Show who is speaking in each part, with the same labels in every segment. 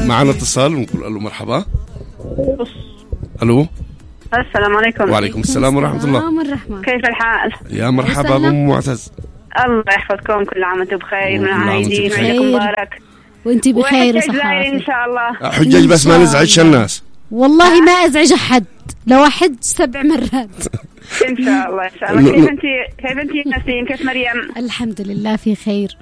Speaker 1: معنا اتصال نقول الو مرحبا. الو
Speaker 2: السلام عليكم.
Speaker 1: وعليكم السلام ورحمة الله.
Speaker 2: كيف الحال؟
Speaker 1: يا مرحبا بأم معتز.
Speaker 2: الله يحفظكم، كل عام وانتم بخير، من عايدين وعيدكم مبارك
Speaker 3: وانتي بخير
Speaker 2: وصحة ان شاء الله.
Speaker 1: حجاج بس ما نزعج الناس
Speaker 3: والله، ما ازعج احد، لو احد 7 مرات
Speaker 2: ان شاء الله. ان شاء الله. كيف انتي نسيم؟ كيف مريم؟
Speaker 3: الحمد لله في خير.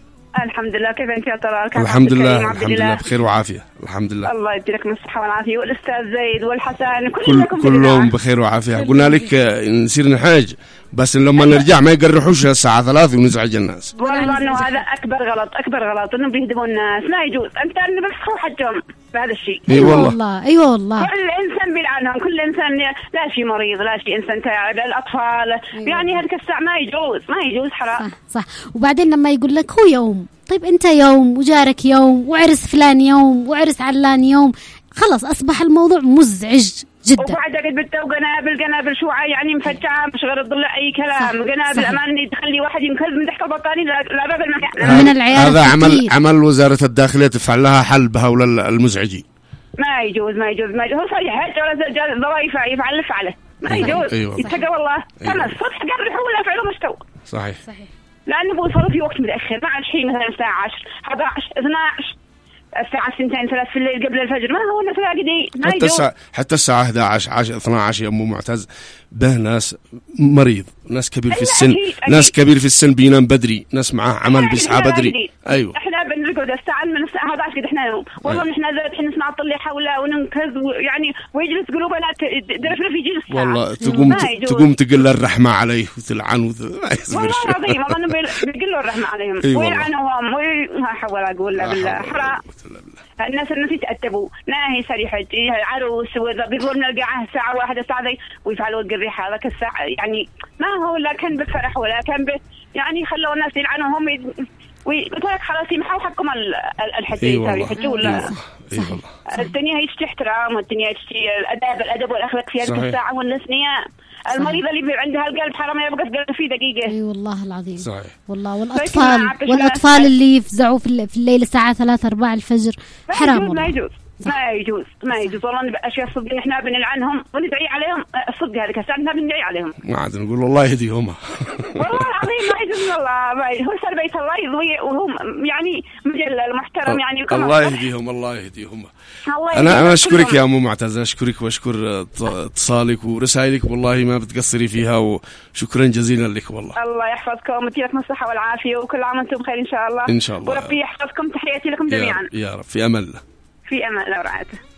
Speaker 2: الحمد لله. كيف انت يا طلال؟
Speaker 1: الحمد لله الحمد لله بخير وعافيه الحمد لله.
Speaker 2: الله يديلك الصحه والعافيه، والاستاذ زيد والحسن
Speaker 1: كلهم بخير وعافيه. قلنا لك نصير نحاج بس لما نرجع ما يقرحوش الساعه 3 ونزعج الناس.
Speaker 2: والله انه هذا اكبر غلط انهم بيهدموا الناس، ما يجوز. انت بس خو حجهم بهذا الشيء.
Speaker 3: ايوه والله ايوه والله.
Speaker 2: كل انسان بيلعنهم، كل انسان، لا شيء مريض لا شيء انسان تعب، الاطفال يعني هذيك الساعه ما يجوز حرام.
Speaker 3: صح. وبعدين لما يقول لك هو يوم، طيب انت يوم وجارك يوم وعرس فلان يوم وعرس علان يوم، خلص اصبح الموضوع مزعج جدا.
Speaker 2: وبعد قد بدو قنابل شوعة يعني مفتعة، مش غير تضلع اي كلام. قنابل امان تخلي واحد ينكذب من تحت البطانية لباب المكان
Speaker 3: من العيال.
Speaker 1: هذا عمل وزارة الداخلية تفعل لها حل بهؤلاء المزعجين.
Speaker 2: ما يجوز هو صحيح ولا ضوايف يفعله ما يجوز. يتقى والله كما الصبح قرحوا ولا فعلوا مشتو.
Speaker 1: صحيح
Speaker 2: لأنه بوصلوا في وقت متأخر، ما عاد شيء مثلا الساعة 10 11 12 الساعة 2 3 في الليل قبل الفجر، ما هو نفلا قدي.
Speaker 1: حتى الساعة 11 10 12 يا أم معتز به ناس مريض، ناس كبير في السن،
Speaker 2: أكيد.
Speaker 1: ناس كبير في السن بينام بدري، ناس معاه عمل بيسعى بدري. أيوه
Speaker 2: احنا بنرقد الساعة من الساعة 11 كده احنا نوم، والله نحن الحين نسمع الطلي حوله وننكذ يعني ويجلس قلوبنا درفنا في جلس الساعة.
Speaker 1: والله تقوم تقول الرحمة عليه وتلعن
Speaker 2: والله العظيم والله بيقول له الرحمة عليهم ويلعنهم ما حول اقول لا بالله حرام. الناس يتأدبوا ناهي سريح عروس بيقولوا نلقاه الساعة 1 الساعة ذي ويفعلوا القريحة هذاك الساعة، يعني ما هو لا كان بفرح ولا كان يعني خلوا الناس يلعنهم وقلت لك خلاص يمحوا حقكم الحجيج يحجوا ولا الدنيا هي تشتي احترام، والدنيا تشتي الادب والاخلاق في هذه الساعه. والناس المريضه اللي عندها القلب حرام يبقى قلب في دقيقه.
Speaker 3: اي والله العظيم صحيح والله.
Speaker 1: والاطفال
Speaker 3: اللي يفزعوا في الليل الساعه 3 4 الفجر حرام.
Speaker 2: ما يجوز والله. اشياء صدق احنا بنلعنهم وندعي عليهم، صدق هذيك الساعه احنا بندعي عليهم.
Speaker 1: ما عاد نقول الله يهديهم.
Speaker 2: والله العظيم ما يجوز والله. هو صار بيت الله يضوي وهم يعني مجلل محترم يعني.
Speaker 1: الله يهديهم. انا اشكرك يا ام معتز، اشكرك واشكر اتصالك ورسائلك، والله ما بتقصري فيها، وشكرا جزيلا لك والله.
Speaker 2: الله يحفظكم ويديلكم الصحه والعافيه، وكل عام وانتم بخير ان شاء الله.
Speaker 1: ان شاء الله
Speaker 2: وربي يحفظكم. تحياتي لكم جميعا.
Speaker 1: يا رب. في امان الله
Speaker 2: ورعايته.